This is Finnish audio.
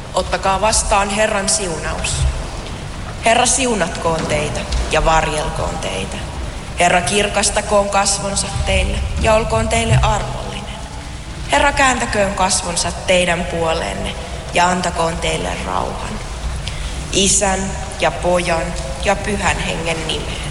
Ottakaa vastaan Herran siunaus. Herra siunatkoon teitä ja varjelkoon teitä. Herra kirkastakoon kasvonsa teille ja olkoon teille armollinen. Herra kääntäköön kasvonsa teidän puoleenne ja antakoon teille rauhan. Isän ja Pojan ja Pyhän Hengen nimeen.